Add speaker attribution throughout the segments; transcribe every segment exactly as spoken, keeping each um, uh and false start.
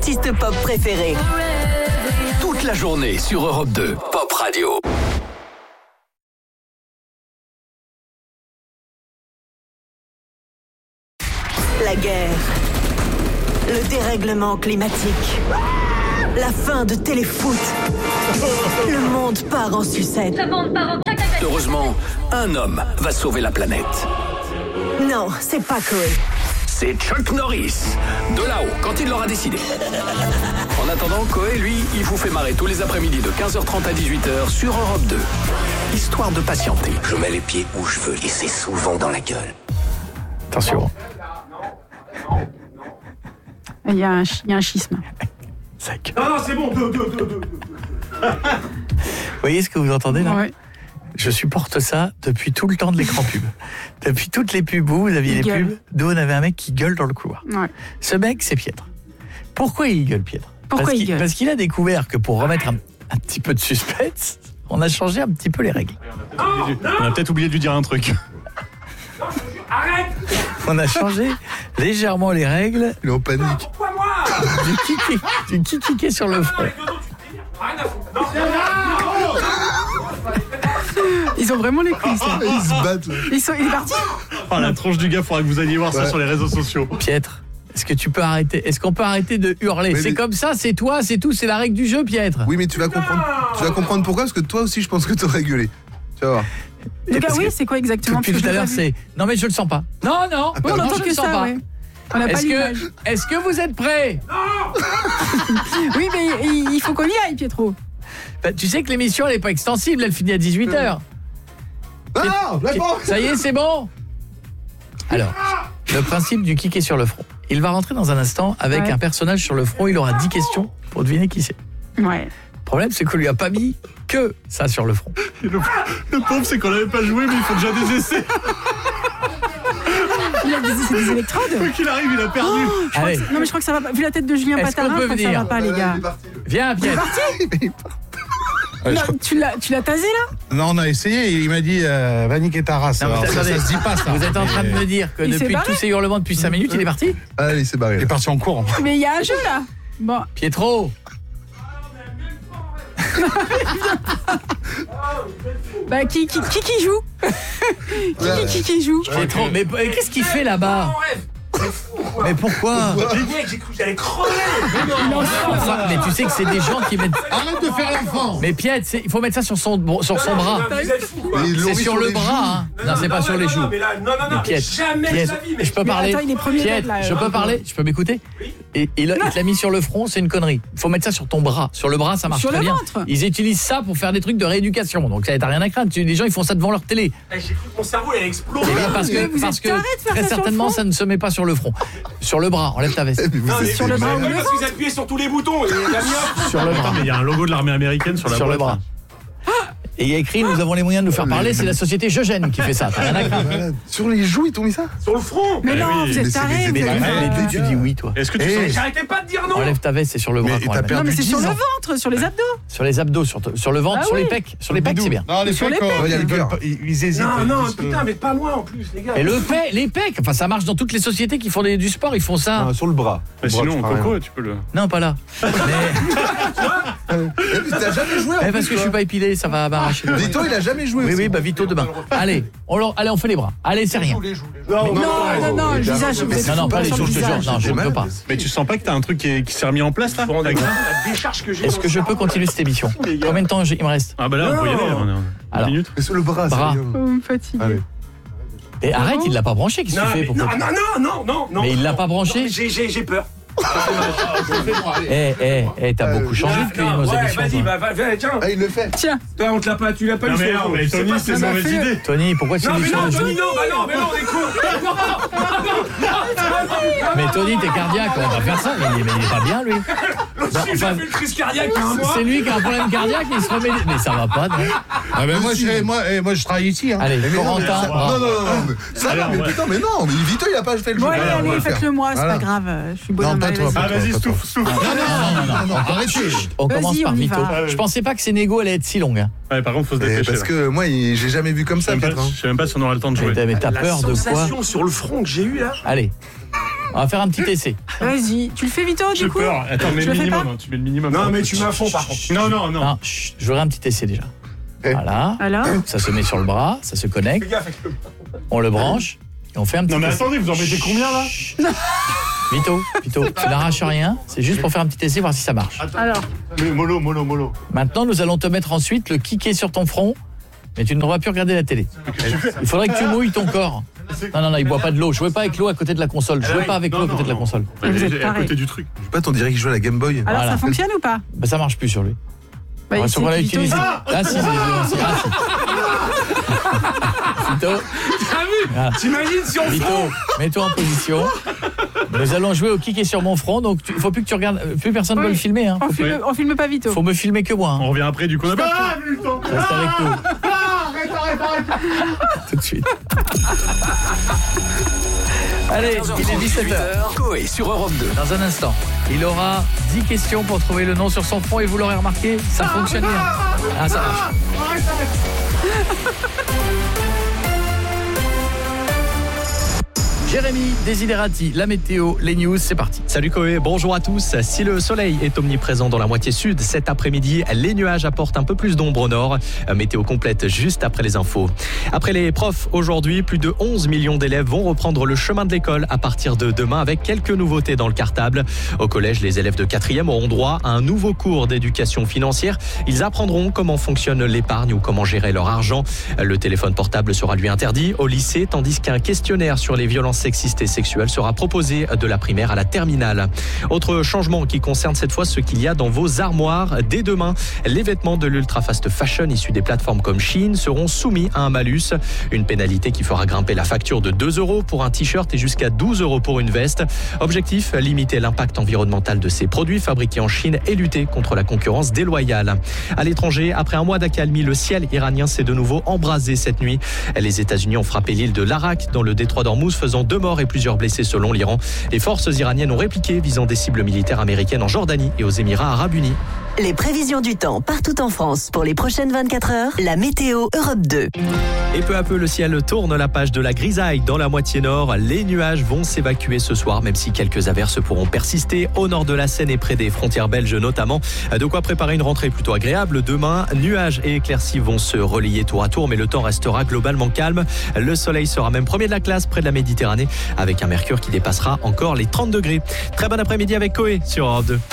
Speaker 1: artistes pop préférés.
Speaker 2: Toute la journée sur Europe deux, Pop Radio.
Speaker 1: La guerre, le dérèglement climatique, la fin de téléfoot. Le monde part en sucette.
Speaker 3: Le monde part en cacacac.
Speaker 2: Heureusement, un homme va sauver la planète.
Speaker 1: Non, c'est pas cool.
Speaker 2: C'est Chuck Norris, de là-haut, quand il l'aura décidé. En attendant, Koé, lui, il vous fait marrer tous les après-midi de quinze heures trente à dix-huit heures sur Europe deux. Histoire de patienter.
Speaker 4: Je mets les pieds où je veux et c'est souvent dans la gueule.
Speaker 2: Attention.
Speaker 5: Il y a un, il y a un schisme.
Speaker 2: Sec.
Speaker 6: Non, non, c'est bon, deux, deux, deux, deux.
Speaker 7: Vous voyez ce que vous entendez là ?
Speaker 5: Ouais.
Speaker 7: Je supporte ça depuis tout le temps de l'écran pub. Depuis toutes les pubs où vous aviez
Speaker 5: Il
Speaker 7: les
Speaker 5: gueule.
Speaker 7: pubs, d'où on avait un mec qui gueule dans le couloir.
Speaker 5: Ouais.
Speaker 7: Ce mec, c'est Pietre. Pourquoi il gueule, Pietre ?
Speaker 5: Pourquoi
Speaker 7: parce
Speaker 5: il
Speaker 7: qu'il,
Speaker 5: gueule
Speaker 7: Parce qu'il a découvert que pour remettre un, un petit peu de suspense, on a changé un petit peu les règles.
Speaker 6: On a peut-être oublié de lui dire un truc. Arrête.
Speaker 7: On a changé légèrement les règles
Speaker 8: Il est en panique.
Speaker 6: Pourquoi moi?
Speaker 7: du kiki, du kiki sur le front.
Speaker 6: Rien à foutre. Non, non,
Speaker 5: Ils ont vraiment les couilles, ça.
Speaker 8: Ils se battent là.
Speaker 5: Ils sont, il est parti.
Speaker 6: Oh, la tronche du gars, faudra que vous alliez voir ça
Speaker 8: Ouais.
Speaker 6: sur les réseaux sociaux.
Speaker 7: Pietre, est-ce que tu peux arrêter ? Est-ce qu'on peut arrêter de hurler ?
Speaker 8: Mais
Speaker 7: C'est
Speaker 8: les-
Speaker 7: comme ça, c'est toi, c'est tout, c'est la règle du jeu, Pietre.
Speaker 8: Oui, mais tu vas comprendre. Tu vas comprendre pourquoi, parce que toi aussi, je pense que t'aurais gueulé. Tu vas voir.
Speaker 7: Et
Speaker 5: Donc, ah
Speaker 7: parce
Speaker 5: oui,
Speaker 7: que
Speaker 5: c'est quoi exactement
Speaker 7: Depuis
Speaker 5: Parce
Speaker 7: tout
Speaker 5: que
Speaker 7: à
Speaker 5: je l'ai
Speaker 7: l'heure,
Speaker 5: pas vu.
Speaker 7: c'est non mais je le sens pas. Non non,
Speaker 5: Oui, on
Speaker 7: non,
Speaker 5: entend
Speaker 7: je
Speaker 5: que
Speaker 7: le sens
Speaker 5: ça,
Speaker 7: pas.
Speaker 5: ouais. On n'a pas
Speaker 7: Est-ce
Speaker 5: l'image.
Speaker 7: que est-ce que vous êtes prêts ?
Speaker 5: Oui, mais il il faut qu'on y aille, Pietro.
Speaker 7: Bah, tu sais que l'émission elle est pas extensible, elle finit à dix-huit heures.
Speaker 8: Non, non, la pas.
Speaker 7: Ça y est, c'est bon. Alors, le principe du kicker sur le front. Il va rentrer dans un instant avec
Speaker 5: Ouais.
Speaker 7: un personnage sur le front, il aura dix questions pour deviner qui c'est.
Speaker 5: Ouais.
Speaker 7: Le problème c'est qu'on lui a pas mis que ça sur le front.
Speaker 6: Le, le pauvre, c'est qu'on n'avait pas joué, mais il faut déjà des essais.
Speaker 5: Il a des, c'est des électrodes.
Speaker 6: Quoi qu'il arrive, il a perdu.
Speaker 5: Je crois
Speaker 7: Allez,
Speaker 5: que c'est- non, mais je crois que ça va pas. Vu la tête de Julien
Speaker 7: Est-ce qu'on
Speaker 5: Patarin,
Speaker 7: peut
Speaker 5: je crois que ça
Speaker 7: venir
Speaker 5: va pas, les gars.
Speaker 8: Il est parti.
Speaker 7: viens Pierre.
Speaker 5: Non, tu l'as, tu l'as tasé là ?
Speaker 9: Non, on a essayé, il m'a dit euh, va niquer ta race.
Speaker 7: Non, mais
Speaker 9: Alors, ça,
Speaker 7: attendez,
Speaker 9: ça se dit pas ça.
Speaker 7: Vous êtes en train de me dire que
Speaker 5: Il s'est
Speaker 7: depuis
Speaker 5: barré
Speaker 7: tous ces hurlements depuis cinq minutes, il est parti ?
Speaker 8: Allez, il s'est barré.
Speaker 9: Il est
Speaker 8: là.
Speaker 9: parti en courant.
Speaker 5: Mais il y a un jeu là. Bon.
Speaker 7: Pietro.
Speaker 5: Bah qui qui qui, qui joue qui, qui qui joue
Speaker 7: Pietro, mais mais qu'est-ce qu'il fait là-bas ? Mais pourquoi ?
Speaker 6: J'ai cru que j'allais crever.
Speaker 7: Enfin, mais tu sais que c'est des gens qui mettent.
Speaker 9: Arrête de faire l'enfant.
Speaker 7: Mais Piet, c'est- il faut mettre ça sur son sur son bras.
Speaker 6: Vous êtes fous, quoi.
Speaker 8: Mais ils l'ont
Speaker 7: C'est
Speaker 8: mis
Speaker 7: sur le
Speaker 8: les
Speaker 7: bras,
Speaker 8: joues.
Speaker 7: hein. Non, c'est pas
Speaker 6: non,
Speaker 7: sur
Speaker 6: non,
Speaker 7: les
Speaker 6: non,
Speaker 7: joues.
Speaker 6: mais là, non, non, non,
Speaker 7: Mais Piet,
Speaker 6: jamais
Speaker 7: Piet,
Speaker 6: de sa vie. Mais
Speaker 7: je peux
Speaker 5: Mais
Speaker 7: parler.
Speaker 5: attends, il est premier
Speaker 7: Piet,
Speaker 5: degré, là.
Speaker 7: je peux parler, je peux m'écouter. Et il, il te l'a mis sur le front, c'est une connerie. Il faut mettre ça sur ton bras. Sur le bras, ça marche
Speaker 5: Sur
Speaker 7: très
Speaker 5: le
Speaker 7: bien.
Speaker 5: ventre.
Speaker 7: Ils utilisent ça pour faire des trucs de rééducation. Donc ça t'as rien à craindre. Tu- Les gens ils font ça devant leur télé.
Speaker 6: Eh, j'ai cru que mon cerveau allait exploser.
Speaker 7: Eh bien, parce
Speaker 5: mais
Speaker 7: que
Speaker 5: vous
Speaker 7: parce
Speaker 5: êtes
Speaker 7: que
Speaker 5: tarés de faire
Speaker 7: très
Speaker 5: ça sur le
Speaker 7: certainement
Speaker 5: front.
Speaker 7: ça ne se met pas sur le front. Sur le bras, enlève ta veste.
Speaker 8: Eh, mais vous
Speaker 6: Non, mais
Speaker 8: êtes
Speaker 5: sur le
Speaker 8: des
Speaker 5: bras
Speaker 8: malades.
Speaker 5: ou
Speaker 6: Ouais, parce que vous appuyez sur tous les boutons. Et la mienne.
Speaker 7: Sur le bras.
Speaker 6: Mais il y a un logo de l'armée américaine sur la
Speaker 7: Sur le
Speaker 6: boîte,
Speaker 7: bras. Et il y a écrit nous avons les moyens de nous faire parler, c'est la société Jeugène qui fait ça. T'as rien à craindre.
Speaker 8: Malade. Sur les joues, ils t'ont mis ça.
Speaker 6: Sur le front.
Speaker 5: Mais
Speaker 6: Eh
Speaker 5: non,
Speaker 6: oui.
Speaker 5: vous
Speaker 8: mais
Speaker 5: êtes
Speaker 8: c'est
Speaker 5: tarés.
Speaker 8: des-
Speaker 5: vous
Speaker 7: Mais
Speaker 5: êtes-
Speaker 8: Mais-
Speaker 7: mais d'où tu dis oui toi.
Speaker 6: Est-ce que tu
Speaker 8: Eh.
Speaker 6: sens J'arrêtais pas de dire non.
Speaker 7: Enlève ta veste, c'est sur le bras.
Speaker 9: Mais
Speaker 7: qu'on
Speaker 9: t'as
Speaker 7: la met.
Speaker 9: perdu
Speaker 5: Non, mais c'est
Speaker 9: dix
Speaker 5: sur le
Speaker 9: ans.
Speaker 5: ventre, sur les abdos.
Speaker 7: Sur les abdos, sur, sur le ventre,
Speaker 5: Ah
Speaker 7: sur les
Speaker 5: oui.
Speaker 7: pecs. Sur les pecs, c'est bien.
Speaker 9: Non, les
Speaker 5: Sur
Speaker 9: pecs,
Speaker 5: les
Speaker 9: euh,
Speaker 8: pecs.
Speaker 9: ils
Speaker 8: Il y a le
Speaker 9: veulent
Speaker 8: cœur.
Speaker 9: pas- ils ils hésitent.
Speaker 6: Non,
Speaker 9: ils
Speaker 6: non,
Speaker 9: disent,
Speaker 6: putain,
Speaker 9: euh,
Speaker 6: mais pas loin en plus, les gars.
Speaker 7: Et le pec, les pecs, enfin ça marche dans toutes les sociétés qui font des- du sport, ils font ça.
Speaker 8: Sur le bras.
Speaker 6: Bah, sinon, Coco, tu peux le.
Speaker 7: Non, pas là. Mais,
Speaker 8: Eh, mais T'as jamais joué en
Speaker 7: mais
Speaker 8: plus,
Speaker 7: parce que je suis
Speaker 8: toi.
Speaker 7: pas épilé, ça va m'arracher.
Speaker 8: Vito, il a jamais joué.
Speaker 7: Oui,
Speaker 8: aussi.
Speaker 7: oui, bah Vito demain. Allez, on, leur- allez, on fait les bras. Allez, c'est rien.
Speaker 5: Non, non, non, le visage, vous êtes
Speaker 7: Non, non,
Speaker 5: fous,
Speaker 7: pas les
Speaker 5: sur le
Speaker 7: joues, je te jure.
Speaker 5: visage.
Speaker 7: Non, je ne peux pas.
Speaker 6: Mais tu sens pas que t'as un truc qui, est- qui s'est remis en place là avec ça
Speaker 10: La décharge que j'ai.
Speaker 7: Est-ce que je peux continuer cette émission? Combien de temps j'ai- il me reste?
Speaker 6: Ah bah là, on peut y aller, on est en
Speaker 7: Alors.
Speaker 6: une minute.
Speaker 8: Mais sur le bras, c'est
Speaker 7: Bras.
Speaker 8: bien.
Speaker 5: Vous me fatiguez.
Speaker 8: Allez.
Speaker 7: Et arrête, il l'a pas branché, qu'est-ce que
Speaker 10: Non,
Speaker 7: tu fais?
Speaker 10: mais-
Speaker 7: Pourquoi
Speaker 10: non, non, non, non, non, non.
Speaker 7: Mais il l'a pas branché?
Speaker 10: Non, mais j'ai- J'ai j'ai peur.
Speaker 7: Eh, eh, eh, t'as
Speaker 8: Euh,
Speaker 7: beaucoup changé
Speaker 10: Ah,
Speaker 7: depuis
Speaker 10: non,
Speaker 7: nos
Speaker 10: ouais,
Speaker 7: émissions.
Speaker 10: vas-y,
Speaker 7: toi.
Speaker 10: bah, va, va, tiens.
Speaker 8: Ah, il le fait.
Speaker 5: Tiens,
Speaker 10: Toi, on te l'a pas, tu l'as pas
Speaker 6: Non
Speaker 10: eu
Speaker 6: mais
Speaker 10: sur le
Speaker 6: non,
Speaker 10: coup.
Speaker 6: mais
Speaker 10: C'est
Speaker 6: Tony,
Speaker 10: pas
Speaker 6: c'est
Speaker 10: ça.
Speaker 6: mauvaise
Speaker 5: fait-
Speaker 6: idée.
Speaker 7: Tony, pourquoi tu
Speaker 10: Non,
Speaker 7: dis
Speaker 10: mais
Speaker 7: ça?
Speaker 10: non, Tony, non, bah non, mais non, on est con.
Speaker 7: Mais Tony, t'es cardiaque, on va faire ça. Mais il est, mais il est pas bien, lui.
Speaker 10: L'autre,
Speaker 7: Bah,
Speaker 10: il a
Speaker 7: enfin,
Speaker 10: fait une crise cardiaque il y a un mois.
Speaker 7: C'est lui qui a un problème cardiaque, il se remet. Mais ça va pas, non?
Speaker 9: Ah ben moi, je, moi, eh, moi je travaille ici. Hein.
Speaker 7: Allez,
Speaker 8: Mais non, mais
Speaker 7: Corentin,
Speaker 8: ça-
Speaker 7: bravo.
Speaker 8: non, non, non, non, mais ça,
Speaker 6: Allez,
Speaker 8: non, mais
Speaker 6: ouais.
Speaker 8: putain, mais non, mais Vito, il a pas fait le
Speaker 5: bon,
Speaker 8: jeu.
Speaker 5: allez,
Speaker 8: Alors, on va
Speaker 5: allez,
Speaker 8: le faire.
Speaker 5: faites-le moi, c'est
Speaker 8: Voilà.
Speaker 5: pas grave. Je suis
Speaker 9: Non,
Speaker 5: bonhomme.
Speaker 9: pas
Speaker 5: allez,
Speaker 9: toi,
Speaker 5: vas-y.
Speaker 9: pas
Speaker 6: Ah
Speaker 9: toi.
Speaker 6: vas-y,
Speaker 9: pas toi.
Speaker 6: souffle, souffle.
Speaker 9: Non, non, non, non, non, arrêtez.
Speaker 7: On
Speaker 5: Vas-y,
Speaker 7: commence par
Speaker 5: on y
Speaker 7: Vito.
Speaker 5: va.
Speaker 7: Je pensais pas que ces négos allaient être si longues. hein.
Speaker 6: Ouais, par contre, faut se
Speaker 8: Et
Speaker 6: dépêcher.
Speaker 8: Parce
Speaker 6: là.
Speaker 8: que moi, il- j'ai jamais vu comme
Speaker 6: Je
Speaker 8: ça,
Speaker 6: sais même
Speaker 8: Pietre.
Speaker 6: pas-
Speaker 8: hein.
Speaker 6: je sais même pas si on aura le temps de
Speaker 7: Mais
Speaker 6: jouer.
Speaker 7: t'as mais t'as
Speaker 10: La
Speaker 7: peur de quoi?
Speaker 10: sensation sur le front que j'ai eu là.
Speaker 7: Allez, on va faire un petit essai.
Speaker 5: Vas-y, tu le fais Vito du
Speaker 6: J'ai
Speaker 5: coup
Speaker 6: peur. Attends, mets
Speaker 5: Je
Speaker 6: le
Speaker 5: le fais
Speaker 6: minimum.
Speaker 5: pas
Speaker 6: hein, Tu mets le minimum.
Speaker 10: Non, mais tu mets à fond par contre.
Speaker 6: Non, non, non.
Speaker 7: Non, chut, je voudrais un petit essai déjà. Voilà.
Speaker 5: Alors
Speaker 7: Ça se met sur le bras, ça se connecte,
Speaker 10: Fais gaffe avec le.
Speaker 7: on le branche et on fait un petit
Speaker 6: Non, mais
Speaker 7: essai.
Speaker 6: attendez, vous en mettez combien là?
Speaker 7: Vito, Vito, tu n'arraches rien, c'est juste pour faire un petit essai, voir si ça marche.
Speaker 5: Alors,
Speaker 6: Mais mollo, mollo, mollo.
Speaker 7: Maintenant, nous allons te mettre ensuite le kické sur ton front, mais tu ne devras plus regarder la télé. Il faudrait que tu mouilles ton corps. Non, non, non, il boit pas de l'eau. Jouez pas avec l'eau à côté de la console. Jouez pas avec l'eau à côté de la console.
Speaker 5: Et vous êtes
Speaker 6: à
Speaker 5: pareil.
Speaker 6: côté du truc.
Speaker 8: Je sais pas, on dirait qu'il joue à la Game Boy.
Speaker 5: alors
Speaker 7: Voilà.
Speaker 5: ça fonctionne ou pas
Speaker 7: Bah, ça marche plus sur lui.
Speaker 5: Bah,
Speaker 7: On va
Speaker 5: il
Speaker 7: sur
Speaker 5: sait
Speaker 7: qu'on l'a
Speaker 5: que Vito,
Speaker 7: utilisé.
Speaker 5: il-
Speaker 7: Ah, si, c'est aussi. Ah, si. Vito,
Speaker 10: T'as vu
Speaker 7: Voilà.
Speaker 10: T'imagines si on
Speaker 7: Vito, mets-toi en position. Nous allons jouer au kické sur mon front, donc il faut plus que tu regardes. Plus personne ne
Speaker 5: Oui.
Speaker 7: veut le filmer. Hein.
Speaker 5: on,
Speaker 7: Faut,
Speaker 5: filme, on filme pas Vito.
Speaker 7: faut me filmer que moi. Hein.
Speaker 6: On revient après du coup. On a pas vu le temps.
Speaker 7: Reste avec nous. Tout de suite. Allez, il est dix-sept heures.
Speaker 2: Coé sur Europe deux.
Speaker 7: Dans un instant, il aura dix questions pour trouver le nom sur son front et vous l'aurez remarqué, ça fonctionne bien. Ah, ça marche. Jérémy Desiderati, la météo, les news, c'est parti.
Speaker 3: Salut Coé, bonjour à tous. Si le soleil est omniprésent dans la moitié sud, cet après-midi, les nuages apportent un peu plus d'ombre au nord. Météo complète juste après les infos. Après les profs, aujourd'hui, plus de onze millions d'élèves vont reprendre le chemin de l'école à partir de demain avec quelques nouveautés dans le cartable. Au collège, les élèves de quatrième auront droit à un nouveau cours d'éducation financière. Ils apprendront comment fonctionne l'épargne ou comment gérer leur argent. Le téléphone portable sera lui interdit au lycée, tandis qu'un questionnaire sur les violences sexistes et sexuelles sera proposé de la primaire à la terminale. Autre changement qui concerne cette fois ce qu'il y a dans vos armoires. Dès demain, les vêtements de l'ultra fast fashion issus des plateformes comme Shein seront soumis à un malus. Une pénalité qui fera grimper la facture de deux euros pour un t-shirt et jusqu'à douze euros pour une veste. Objectif, limiter l'impact environnemental de ces produits fabriqués en Chine et lutter contre la concurrence déloyale. À l'étranger, après un mois d'accalmie, le ciel iranien s'est de nouveau embrasé cette nuit. Les États-Unis ont frappé l'île de l'Arak dans le détroit d'Ormuz, faisant deux morts et plusieurs blessés selon l'Iran. Les forces iraniennes ont répliqué, visant des cibles militaires américaines en Jordanie et aux Émirats arabes unis.
Speaker 1: Les prévisions du temps partout en France pour les prochaines vingt-quatre heures. La météo Europe deux.
Speaker 3: Et peu à peu, le ciel tourne la page de la grisaille dans la moitié nord. Les nuages vont s'évacuer ce soir, même si quelques averses pourront persister au nord de la Seine et près des frontières belges notamment. De quoi préparer une rentrée plutôt agréable. Demain, nuages et éclaircies vont se relayer tour à tour, mais le temps restera globalement calme. Le soleil sera même premier de la classe près de la Méditerranée, avec un mercure qui dépassera encore les trente degrés. Très bon après-midi avec Coé sur Europe deux.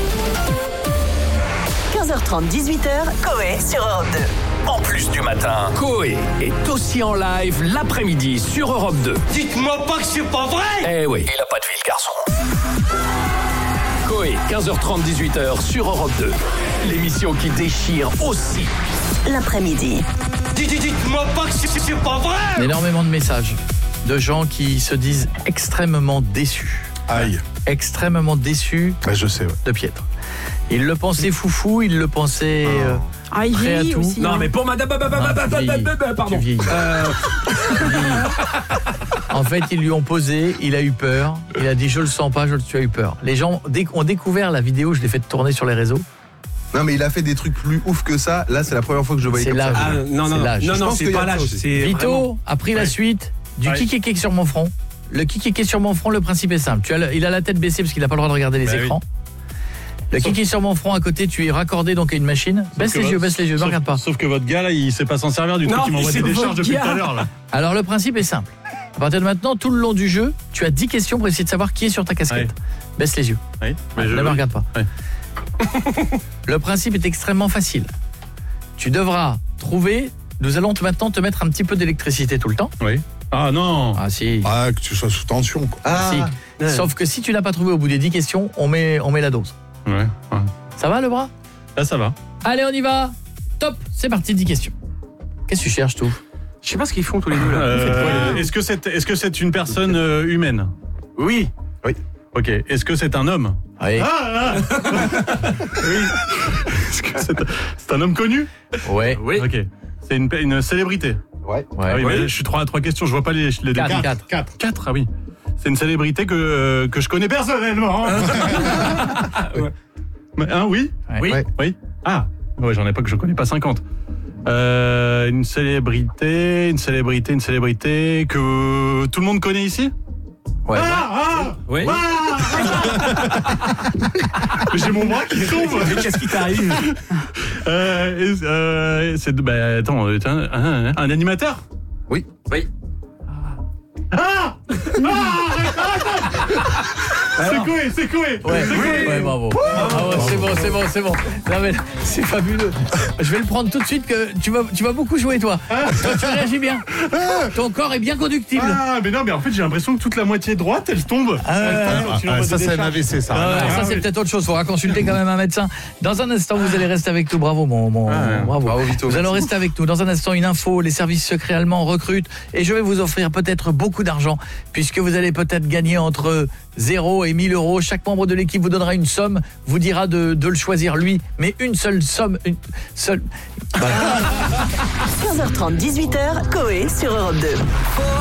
Speaker 1: quinze heures trente, dix-huit heures, Coé sur Europe deux.
Speaker 2: En plus du matin, Coé est aussi en live l'après-midi sur Europe deux.
Speaker 10: Dites-moi pas que c'est pas vrai.
Speaker 2: Eh oui, il a pas de vie le garçon. Coé, quinze heures trente, dix-huit heures sur Europe deux. L'émission qui déchire aussi.
Speaker 1: L'après-midi.
Speaker 10: Dites-moi pas que c'est c'est pas vrai.
Speaker 7: Énormément de messages de gens qui se disent extrêmement déçus.
Speaker 8: Aïe.
Speaker 7: Extrêmement déçus
Speaker 8: Bah, je sais, ouais.
Speaker 7: de Pietre. Il le pensait foufou, il le pensait euh,
Speaker 5: Ah, il
Speaker 7: prêt à
Speaker 5: vieillit
Speaker 7: tout.
Speaker 5: aussi.
Speaker 10: Non
Speaker 5: hein.
Speaker 10: mais pour madame.
Speaker 7: Ah, tu vieillis.
Speaker 10: Pardon.
Speaker 7: Tu vieillis.
Speaker 10: Euh,
Speaker 7: Tu vieillis. En fait, ils lui ont posé, il a eu peur. Il a dit je le sens pas, je tu as eu peur. Les gens dès ont découvert la vidéo, je l'ai fait tourner sur les réseaux.
Speaker 8: Non, mais il a fait des trucs plus ouf que ça. Là, c'est la première fois que je le voyais
Speaker 7: C'est
Speaker 8: comme
Speaker 7: l'âge.
Speaker 8: ça.
Speaker 10: ah, non
Speaker 7: C'est
Speaker 10: non
Speaker 7: l'âge.
Speaker 10: non
Speaker 8: Je
Speaker 10: non
Speaker 8: pense
Speaker 10: c'est
Speaker 8: qu'il y a
Speaker 10: pas
Speaker 8: ça
Speaker 10: l'âge.
Speaker 8: aussi.
Speaker 10: C'est
Speaker 7: Vito
Speaker 10: vraiment-
Speaker 7: a pris la suite du
Speaker 6: Ouais.
Speaker 7: kikéké sur mon front. Le kikéké sur mon front, le principe est simple. Tu as le- il a la tête baissée parce qu'il n'a pas le droit de regarder les
Speaker 6: Bah oui.
Speaker 7: écrans. Le
Speaker 6: Sauf-
Speaker 7: kiké sur mon front à côté, tu es raccordé donc à une machine. Baisse
Speaker 6: que
Speaker 7: les
Speaker 6: votre-
Speaker 7: yeux, baisse les yeux, ne
Speaker 6: sauf-
Speaker 7: regarde pas.
Speaker 6: Sauf que votre gars là, il sait pas s'en servir du
Speaker 10: Non,
Speaker 6: truc, il m'envoie
Speaker 10: c'est
Speaker 6: des décharges
Speaker 10: votre
Speaker 6: depuis tout
Speaker 10: gars.
Speaker 6: à l'heure là.
Speaker 7: Alors le principe est simple. À partir de maintenant, tout le long du jeu, tu as dix questions pour essayer de savoir qui est sur ta casquette.
Speaker 6: Ouais.
Speaker 7: Baisse les yeux.
Speaker 6: Oui, mais
Speaker 7: Ne
Speaker 6: je-
Speaker 7: me regarde pas.
Speaker 6: Ouais.
Speaker 7: Le principe est extrêmement facile. Tu devras trouver. Nous allons te- maintenant te mettre un petit peu d'électricité tout le temps.
Speaker 6: Oui. Ah non.
Speaker 7: Ah si.
Speaker 9: Ah, que tu sois sous tension, quoi.
Speaker 8: Ah,
Speaker 7: si. Sauf que si tu l'as pas trouvé au bout des dix questions, on met, on met la dose.
Speaker 6: Ouais. ouais.
Speaker 7: Ça va le bras?
Speaker 6: Là ça va.
Speaker 7: Allez, on y va. Top, c'est parti, dix questions. Qu'est-ce que tu cherches, tout?
Speaker 10: Je sais pas ce qu'ils font tous les deux là.
Speaker 6: Euh, est-ce que c'est est-ce que c'est une personne euh, humaine?
Speaker 10: Oui.
Speaker 6: Ok. Est-ce que c'est un homme?
Speaker 7: Oui.
Speaker 6: Ah, ah. Oui. Est-ce que c'est c'est un homme connu?
Speaker 7: Ouais.
Speaker 10: Oui.
Speaker 6: Ok. C'est une, une célébrité.
Speaker 8: ouais.
Speaker 7: Ouais.
Speaker 6: Ah oui,
Speaker 10: Oui.
Speaker 6: mais je suis trois à trois questions, je vois pas les, les
Speaker 7: Quatre,
Speaker 6: quatre.
Speaker 7: quatre.
Speaker 6: Quatre. Quatre, ah oui. C'est une célébrité que, euh, que je connais personnellement. Mais, hein, oui?
Speaker 7: Ouais.
Speaker 10: Oui.
Speaker 8: Ouais.
Speaker 6: Oui. Ah, ouais, j'en ai pas que je connais pas cinquante. Euh, une célébrité, une célébrité, une célébrité que tout le monde connaît ici?
Speaker 7: Ouais.
Speaker 6: Ah, ah,
Speaker 10: Oui.
Speaker 6: ah, J'ai mon bras qui tombe.
Speaker 10: Mais qu'est-ce qui t'arrive?
Speaker 6: euh, euh, C'est bah attends, un, un, un animateur?
Speaker 8: Oui.
Speaker 10: Oui.
Speaker 6: Ah, ah c'est Koé, c'est Koé.
Speaker 7: Ouais,
Speaker 6: c'est Koé.
Speaker 7: ouais, bravo. Ah ouais, c'est bon, c'est bon, c'est bon. Non mais c'est fabuleux. Je vais le prendre tout de suite que tu vas, tu vas beaucoup jouer toi. Toi, tu réagis bien. Ton corps est bien conductible.
Speaker 6: Ah mais non, mais en fait j'ai l'impression que toute la moitié droite elle tombe.
Speaker 7: Ah,
Speaker 6: Elle tombe, sinon,
Speaker 9: Ah,
Speaker 6: on
Speaker 9: ça
Speaker 6: va
Speaker 9: c'est un
Speaker 6: décharger.
Speaker 9: A V C ça.
Speaker 7: Ah ouais, ça c'est peut-être autre chose. Faudra consulter quand même un médecin. Dans un instant, vous allez rester avec nous. Bravo, mon, mon
Speaker 6: Ah,
Speaker 7: bravo.
Speaker 8: bravo, Vito,
Speaker 7: Vous allez
Speaker 8: merci.
Speaker 7: rester avec nous. Dans un instant, une info. Les services secrets allemands recrutent et je vais vous offrir peut-être beaucoup d'argent puisque vous allez peut-être gagner entre zéro et mille euros. Chaque membre de l'équipe vous donnera une somme, vous dira de, de le choisir lui, mais une seule somme, une seule.
Speaker 1: quinze heures trente, dix-huit heures, Coé sur Europe deux.